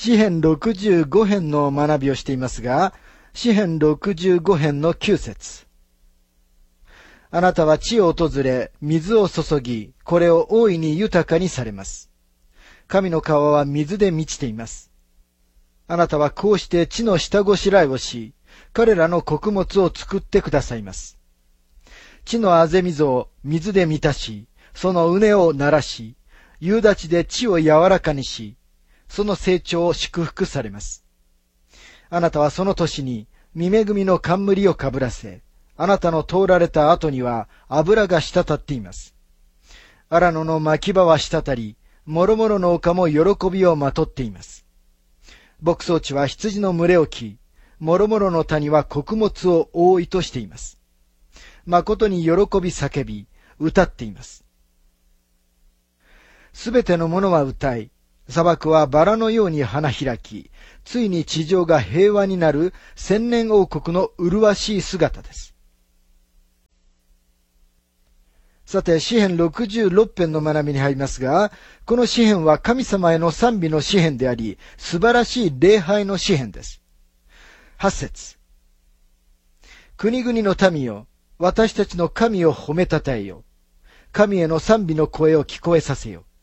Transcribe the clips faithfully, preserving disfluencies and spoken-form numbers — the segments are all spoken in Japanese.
詩編ろくじゅうご編の学びをしていますが、詩編ろくじゅうご編のきゅう節。あなたは地を訪れ、水を注ぎ、これを大いに豊かにされます。神の川は水で満ちています。あなたはこうして地の下ごしらえをし、彼らの穀物を作ってくださいます。地のあぜ水を水で満たし、その畝を鳴らし、夕立で地を柔らかにし、その成長を祝福されます。あなたはその年に見恵みの冠をかぶらせ、あなたの通られた後には油が滴っています。荒野の牧場は滴り、もろもろの丘も喜びをまとっています。牧草地は羊の群れを着、もろもろの谷は穀物を覆いとしています。誠に喜び叫び、歌っています。すべてのものは歌い、砂漠はバラのように花開き、ついに地上が平和になる千年王国の麗しい姿です。さて、詩編ろくじゅうろく編の学びに入りますが、この詩編は神様への賛美の詩編であり、素晴らしい礼拝の詩編です。はち節。国々の民よ、私たちの神を褒めたたえよ。神への賛美の声を聞こえさせよ。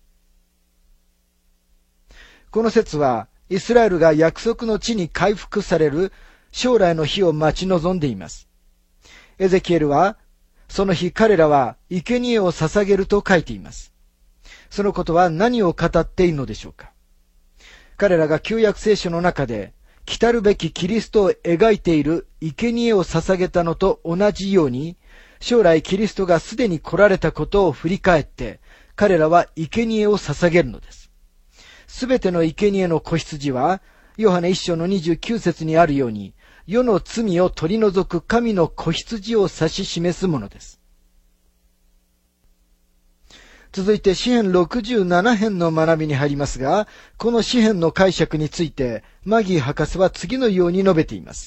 この節は、イスラエルが約束の地に回復される将来の日を待ち望んでいます。エゼキエルは、その日彼らは生贄を捧げると書いています。そのことは何を語っているのでしょうか。彼らが旧約聖書の中で来たるべきキリストを描いている生贄を捧げたのと同じように、将来キリストがすでに来られたことを振り返って、彼らは生贄を捧げるのです。すべての生贄の子羊は、ヨハネ一章のにじゅうきゅう節にあるように、世の罪を取り除く神の子羊を指し示すものです。続いて詩編ろくじゅうなな編の学びに入りますが、この詩編の解釈について、マギー博士は次のように述べています。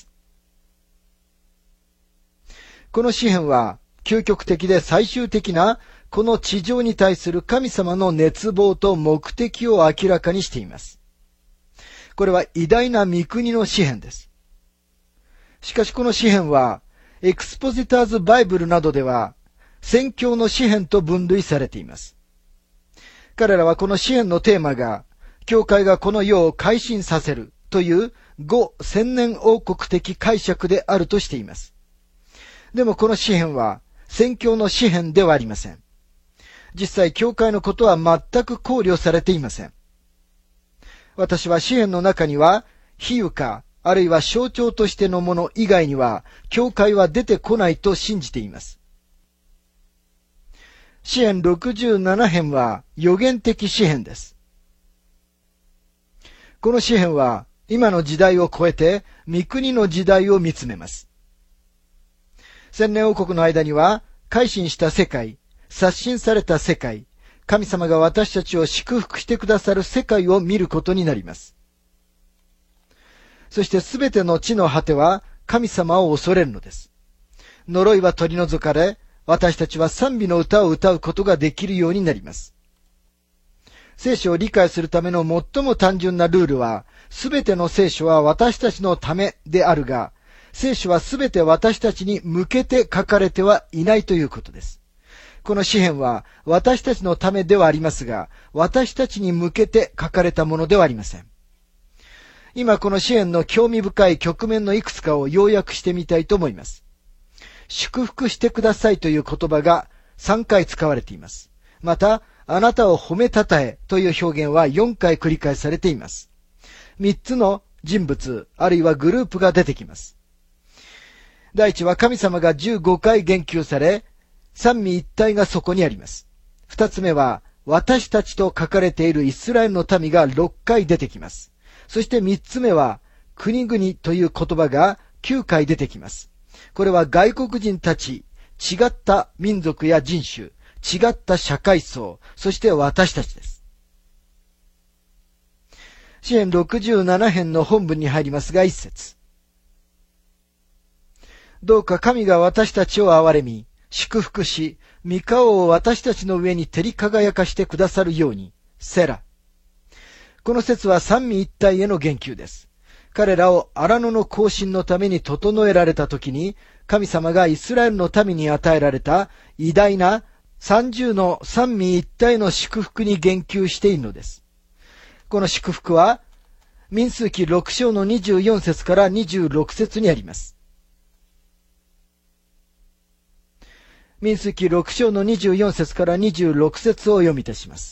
この詩編は、究極的で最終的な、この地上に対する神様の熱望と目的を明らかにしています。これは偉大な御国の詩編です。しかしこの詩編は、エクスポジターズ・バイブルなどでは、宣教の詩編と分類されています。彼らはこの詩編のテーマが、教会がこの世を改新させるという後千年王国的解釈であるとしています。でもこの詩編は、宣教の詩編ではありません。実際、教会のことは全く考慮されていません。私は詩編の中には、比喩か、あるいは象徴としてのもの以外には、教会は出てこないと信じています。詩編ろくじゅうなな編は予言的詩編です。この詩編は、今の時代を超えて、御国の時代を見つめます。千年王国の間には、改心した世界、刷新された世界、神様が私たちを祝福してくださる世界を見ることになります。そしてすべての地の果ては神様を恐れるのです。呪いは取り除かれ、私たちは賛美の歌を歌うことができるようになります。聖書を理解するための最も単純なルールは、すべての聖書は私たちのためであるが、聖書はすべて私たちに向けて書かれてはいないということです。この詩編は私たちのためではありますが、私たちに向けて書かれたものではありません。今この詩編の興味深い局面のいくつかを要約してみたいと思います。祝福してくださいという言葉がさんかい使われています。また、あなたを褒めたたえという表現はよんかい繰り返されています。みっつの人物、あるいはグループが出てきます。第一は神様がじゅうごかい言及され、三位一体がそこにあります。二つ目は、私たちと書かれているイスラエルの民がろっかい出てきます。そして三つ目は、国々という言葉がきゅうかい出てきます。これは外国人たち、違った民族や人種、違った社会層、そして私たちです。詩編ろくじゅうなな編の本文に入りますが、一節。どうか神が私たちを憐れみ、祝福し、御顔を私たちの上に照り輝かしてくださるように、セラ。 この説は三位一体への言及です。彼らを荒野の行進のために整えられたときに、神様がイスラエルの民に与えられた偉大な三重の三位一体の祝福に言及しているのです。この祝福は、民数記ろく章のにじゅうよん節からにじゅうろく節にあります。民数記ろく章のにじゅうよん節からにじゅうろく節を読みいたします。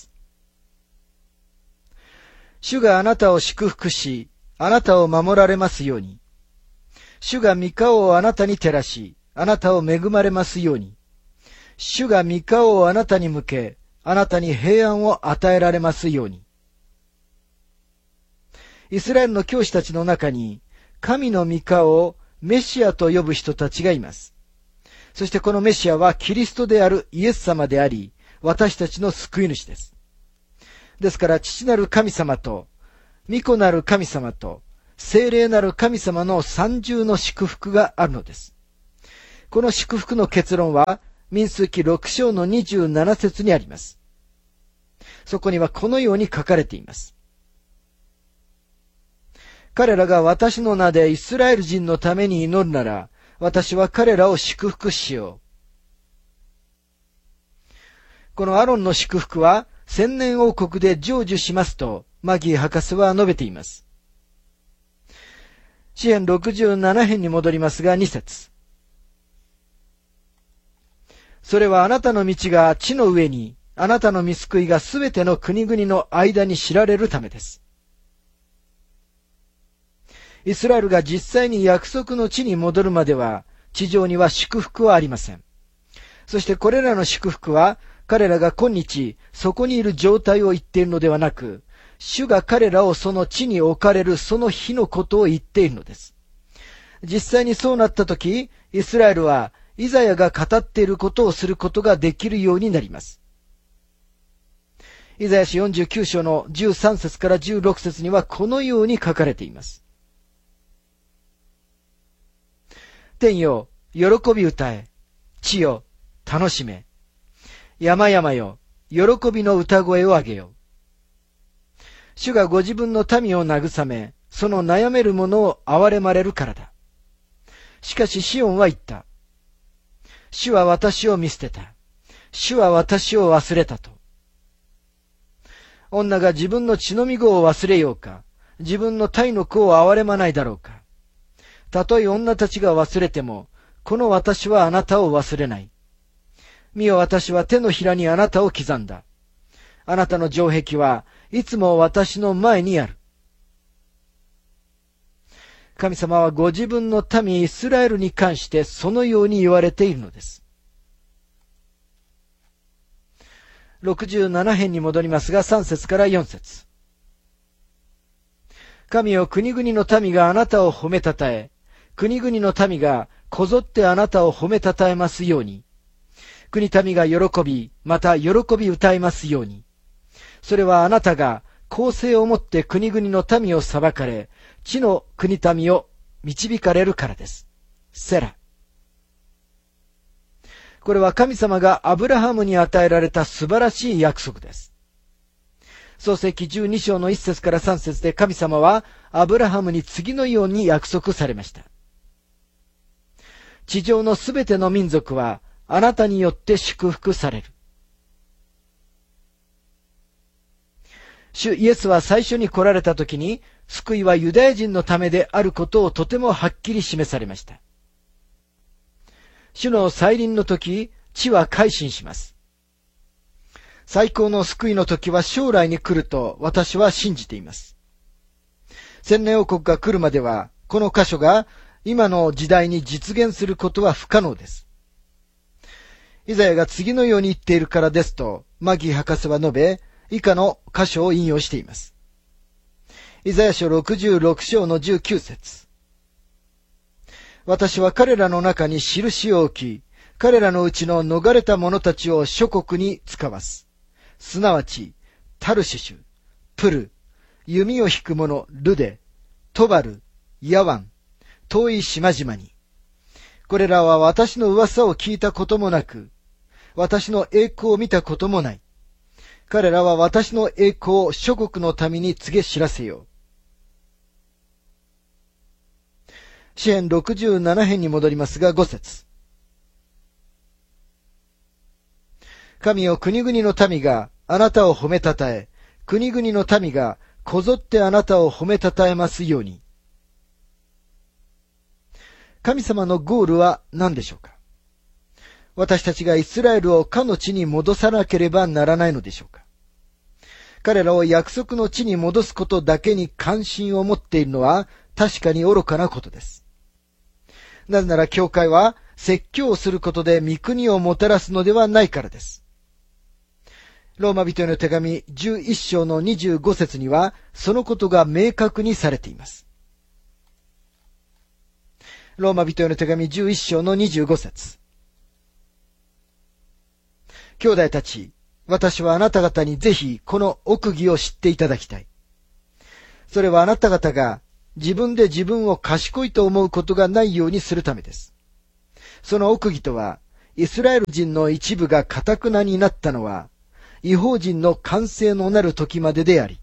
主があなたを祝福し、あなたを守られますように。主が御顔をあなたに照らし、あなたを恵まれますように。主が御顔をあなたに向け、あなたに平安を与えられますように。イスラエルの教師たちの中に、神の御顔をメシアと呼ぶ人たちがいます。そしてこのメシアはキリストであるイエス様であり、私たちの救い主です。ですから父なる神様と、御子なる神様と、聖霊なる神様の三重の祝福があるのです。この祝福の結論は、民数記ろく章のにじゅうなな節にあります。そこにはこのように書かれています。彼らが私の名でイスラエル人のために祈るなら、私は彼らを祝福しよう。このアロンの祝福は、千年王国で成就しますと、マギー博士は述べています。詩編ろくじゅうなな編に戻りますが、に節。それはあなたの道が地の上に、あなたの御救いがすべての国々の間に知られるためです。イスラエルが実際に約束の地に戻るまでは、地上には祝福はありません。そしてこれらの祝福は、彼らが今日、そこにいる状態を言っているのではなく、主が彼らをその地に置かれるその日のことを言っているのです。実際にそうなったとき、イスラエルは、イザヤが語っていることをすることができるようになります。イザヤ書よんじゅうきゅう章のじゅうさん節からじゅうろく節にはこのように書かれています。天よ、喜び歌え。地よ、楽しめ。山々よ、喜びの歌声をあげよ。主がご自分の民を慰め、その悩める者を憐れまれるからだ。しかしシオンは言った。主は私を見捨てた。主は私を忘れたと。女が自分の血のみ子を忘れようか、自分の体の子を憐れまないだろうか。たとえ女たちが忘れても、この私はあなたを忘れない。見よ、私は手のひらにあなたを刻んだ。あなたの城壁はいつも私の前にある。神様はご自分の民イスラエルに関してそのように言われているのです。ろくじゅうなな編に戻りますが、さん節からよん節。神よ、国々の民があなたを褒めたたえ、国々の民がこぞってあなたを褒めたたえますように。国民が喜び、また喜び歌いますように。それはあなたが公正をもって国々の民を裁かれ、地の国民を導かれるからです。セラ。これは神様がアブラハムに与えられた素晴らしい約束です。創世記じゅうに章のいち節からさん節で神様はアブラハムに次のように約束されました。地上のすべての民族はあなたによって祝福される。主イエスは最初に来られた時に、救いはユダヤ人のためであることをとてもはっきり示されました。主の再臨の時、地は改心します。最高の救いの時は将来に来ると私は信じています。千年王国が来るまでは、この箇所が今の時代に実現することは不可能です。イザヤが次のように言っているからですと、マギー博士は述べ、以下の箇所を引用しています。イザヤ書ろくじゅうろく章のじゅうきゅう節。私は彼らの中に印を置き、彼らのうちの逃れた者たちを諸国に使わす。すなわち、タルシシュ、プル、弓を引く者、ルデ、トバル、ヤワン、遠い島々に。これらは私の噂を聞いたこともなく、私の栄光を見たこともない。 彼らは私の栄光を諸国の民に告げ知らせよう。詩編ろくじゅうなな編に戻りますが、ご節。神よ、国々の民があなたを褒めたたえ、国々の民がこぞってあなたを褒めたたえますように。神様のゴールは何でしょうか？私たちがイスラエルをかの地に戻さなければならないのでしょうか？彼らを約束の地に戻すことだけに関心を持っているのは確かに愚かなことです。なぜなら教会は説教をすることで御国をもたらすのではないからです。ローマ人への手紙じゅういっ章のにじゅうご節にはそのことが明確にされています。ローマ人への手紙じゅういっ章のにじゅうご節。兄弟たち、私はあなた方にぜひこの奥義を知っていただきたい。それはあなた方が自分で自分を賢いと思うことがないようにするためです。その奥義とは、イスラエル人の一部が堅なになったのは、異邦人の完成のなる時までであり、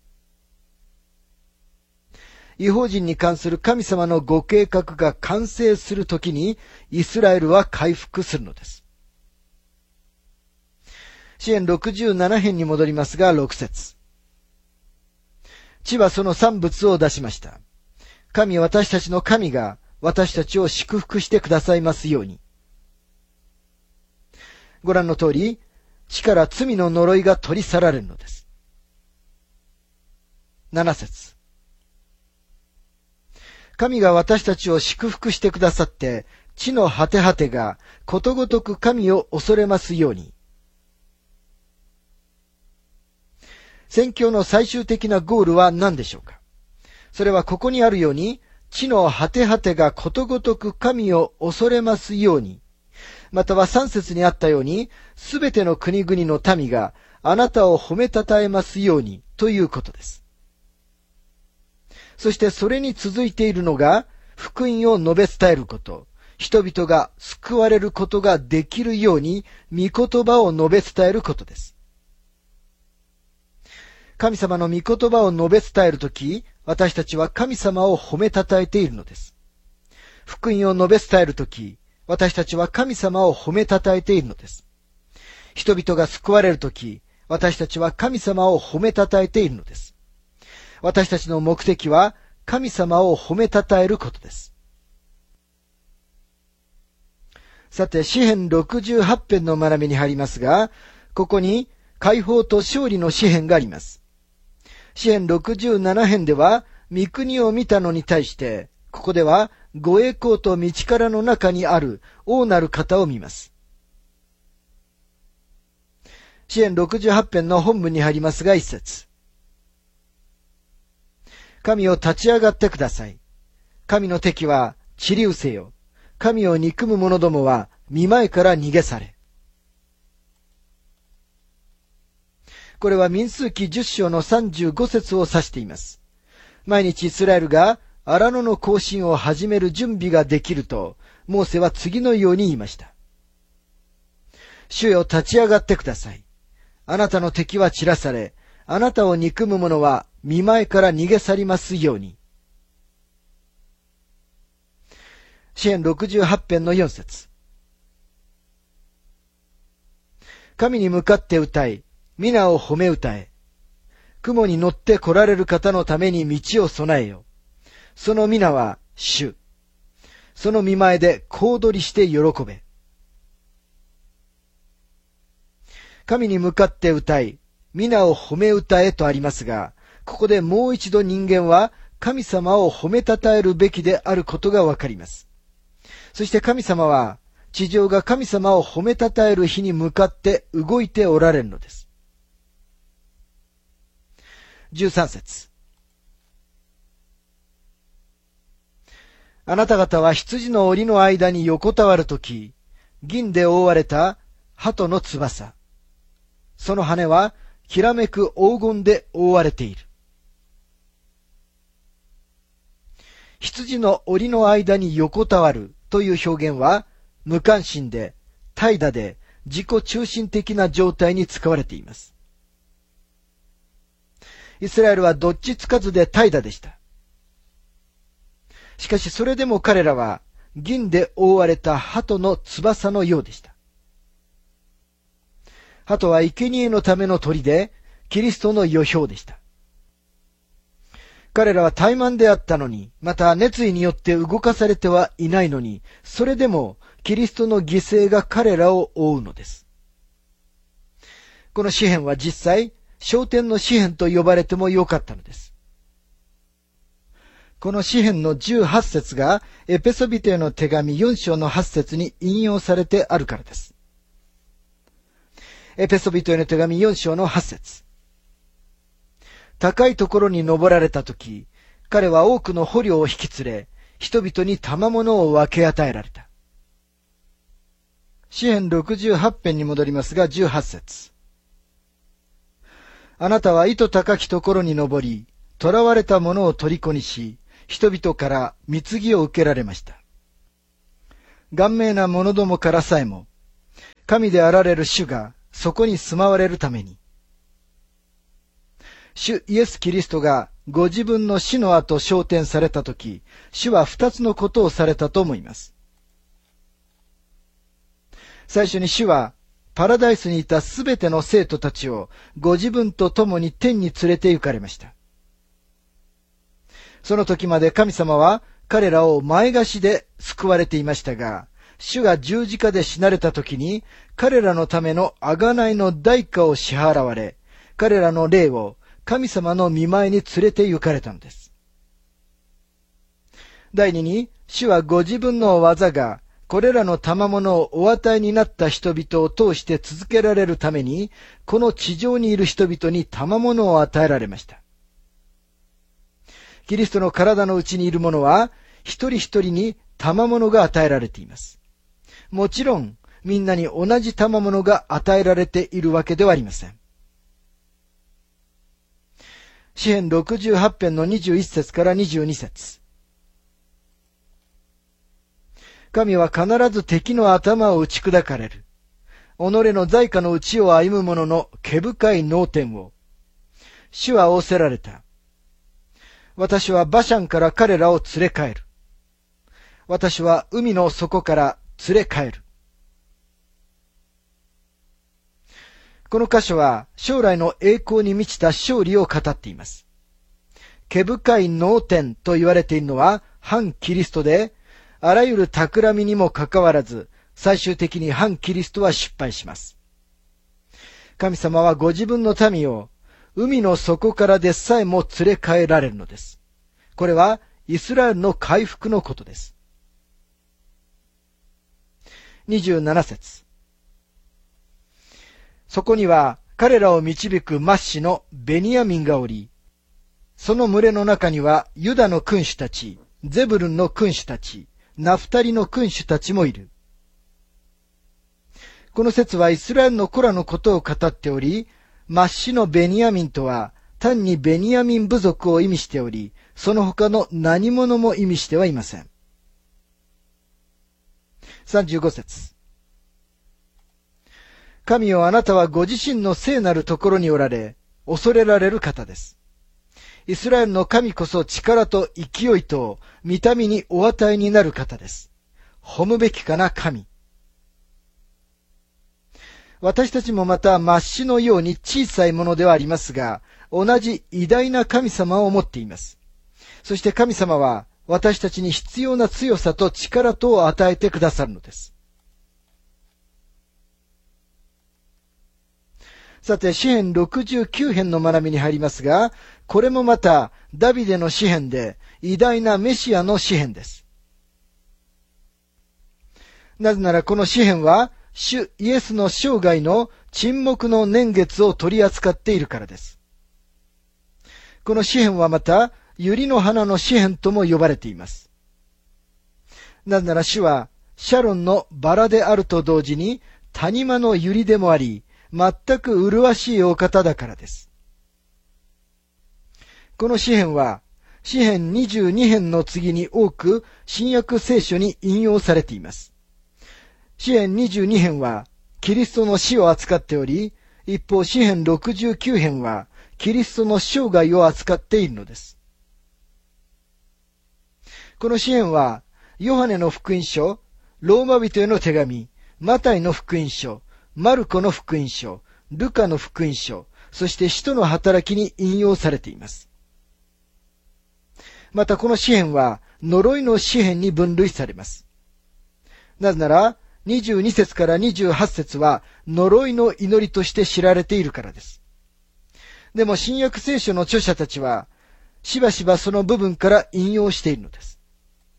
異邦人に関する神様のご計画が完成するときに、イスラエルは回復するのです。詩編ろくじゅうなな編に戻りますが、ろく節。地はその産物を出しました。神、私たちの神が私たちを祝福してくださいますように。ご覧の通り、地から罪の呪いが取り去られるのです。なな節。神が私たちを祝福してくださって、地の果て果てがことごとく神を恐れますように。宣教の最終的なゴールは何でしょうか？それはここにあるように、地の果て果てがことごとく神を恐れますように、またはさん節にあったように、すべての国々の民があなたを褒めたたえますようにということです。そしてそれに続いているのが、福音を述べ伝えること、人々が救われることができるように、御言葉を述べ伝えることです。神様の御言葉を述べ伝えるとき、私たちは神様を褒めたたえているのです。福音を述べ伝えるとき、私たちは神様を褒めたたえているのです。人々が救われるとき、私たちは神様を褒めたたえているのです。私たちの目的は神様を褒めたたえることです。さて、詩編ろくじゅうはち編の学びに入りますが、ここに解放と勝利の詩編があります。詩編ろくじゅうなな編では、御国を見たのに対して、ここでは、ご栄光と道からの中にある王なる方を見ます。詩編ろくじゅうはち編の本文に入りますが、一節。神を立ち上がってください。神の敵は散り失せよ。神を憎む者どもは見前から逃げ去れ。これは民数記じゅっ章のさんじゅうご節を指しています。毎日イスラエルが荒野の行進を始める準備ができると、モーセは次のように言いました。主よ、立ち上がってください。あなたの敵は散らされ、あなたを憎む者は見前から逃げ去りますように。詩編ろくじゅうはち編のよん節。神に向かって歌い、皆を褒め歌え。雲に乗って来られる方のために道を備えよ。その皆は主。その見前で小躍りして喜べ。神に向かって歌い、皆を褒め歌えとありますが、ここでもう一度人間は神様を褒めたたえるべきであることがわかります。そして神様は、地上が神様を褒めたたえる日に向かって動いておられるのです。じゅうさん節。あなた方は羊の檻の間に横たわるとき、銀で覆われた鳩の翼。その羽はきらめく黄金で覆われている。羊の檻の間に横たわるという表現は、無関心で、怠惰で、自己中心的な状態に使われています。 イスラエルはどっちつかずで怠惰でした。しかしそれでも彼らは銀で覆われた鳩の翼のようでした。鳩は生贄のための鳥で、キリストの予表でした。彼らは怠慢であったのに、また熱意によって動かされてはいないのに、それでもキリストの犠牲が彼らを覆うのです。この詩篇は実際、昇天の詩篇と呼ばれてもよかったのです。この詩篇のじゅうはち節がエペソビテへの手紙よん章のはち節に引用されてあるからです。エペソビトへの手紙よん章のはち節。高いところに登られたとき、彼は多くの捕虜を引き連れ、人々に賜物を分け与えられた。詩編ろくじゅうはち編に戻りますが、じゅうはち節。あなたは糸高きところに登り、囚われた者を虜にし、人々から貢ぎを受けられました。顔面な者どもからさえも、神であられる主がそこに住まわれるために、主イエス・キリストがご自分の死の後昇天されたとき、主は二つのことをされたと思います。最初に主は、パラダイスにいたすべての生徒たちをご自分と共に天に連れて行かれました。その時まで神様は彼らを前貸しで救われていましたが、主が十字架で死なれた時に彼らのための贖いの代価を支払われ、彼らの霊を神様の御前に連れて行かれたのです。第二に、主はご自分の技がこれらの賜物をお与えになった人々を通して続けられるために、この地上にいる人々に賜物を与えられました。キリストの体のうちにいる者は、一人一人に賜物が与えられています。もちろん、みんなに同じ賜物が与えられているわけではありません。詩編ろくじゅうはち編のにじゅういち節からにじゅうに節。神は必ず敵の頭を打ち砕かれる。己の罪過のうちを歩む者の毛深い脳天を。主は仰せられた。私はバシャンから彼らを連れ帰る。私は海の底から連れ帰る。この箇所は将来の栄光に満ちた勝利を語っています。毛深い脳天と言われているのは反キリストで、あらゆる企みにもかかわらず、最終的に反キリストは失敗します。神様はご自分の民を海の底からでさえも連れ帰られるのです。これはイスラエルの回復のことです。にじゅうなな節。そこには彼らを導く末子のベニヤミンがおり、その群れの中にはユダの君主たち、ゼブルンの君主たち、ナフタリの君主たちもいる。この説はイスラエルの子らのことを語っており、末子のベニヤミンとは単にベニヤミン部族を意味しており、その他の何者も意味してはいません。さんじゅうご節。神よ、あなたはご自身の聖なるところにおられ、恐れられる方です。イスラエルの神こそ力と勢いと御民にお与えになる方です。褒むべきかな神。私たちもまた末子のように小さいものではありますが、同じ偉大な神様を持っています。そして神様は私たちに必要な強さと力とを与えてくださるのです。さて、詩編ろくじゅうきゅう編の学びに入りますが、これもまたダビデの詩編で偉大なメシアの詩編です。なぜならこの詩編は主イエスの生涯の沈黙の年月を取り扱っているからです。この詩編はまた百合の花の詩編とも呼ばれています。なぜなら主はシャロンのバラであると同時に谷間の百合でもあり、全く麗しいお方だからです。この詩編は詩編にじゅうに編の次に多く新約聖書に引用されています。詩編にじゅうに編はキリストの死を扱っており、一方詩編ろくじゅうきゅう編はキリストの生涯を扱っているのです。この詩篇は、ヨハネの福音書、ローマ人への手紙、マタイの福音書、マルコの福音書、ルカの福音書、そして使徒の働きに引用されています。またこの詩篇は、呪いの詩篇に分類されます。なぜなら、にじゅうに節からにじゅうはち節は、呪いの祈りとして知られているからです。でも新約聖書の著者たちは、しばしばその部分から引用しているのです。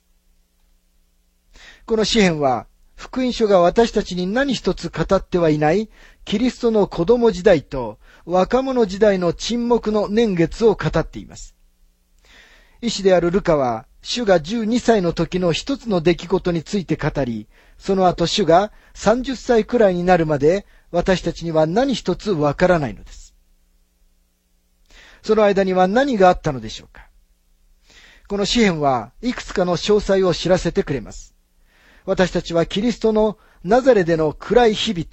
この詩篇は、福音書が私たちに何一つ語ってはいない、キリストの子供時代と若者時代の沈黙の年月を語っています。医師であるルカは、主がじゅうにさいの時の一つの出来事について語り、その後主がさんじゅっさいくらいになるまで、私たちには何一つわからないのです。その間には何があったのでしょうか。この詩篇はいくつかの詳細を知らせてくれます。私たちはキリストのナザレでの暗い日々